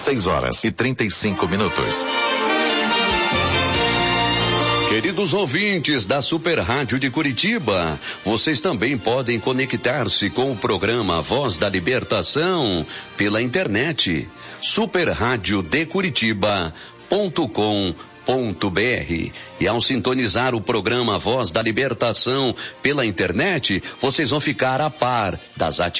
6h35. Queridos ouvintes da Super Rádio de Curitiba, vocês também podem conectar-se com o programa Voz da Libertação pela internet, superradiodecuritiba.com.br. E ao sintonizar o programa Voz da Libertação pela internet, vocês vão ficar a par das atividades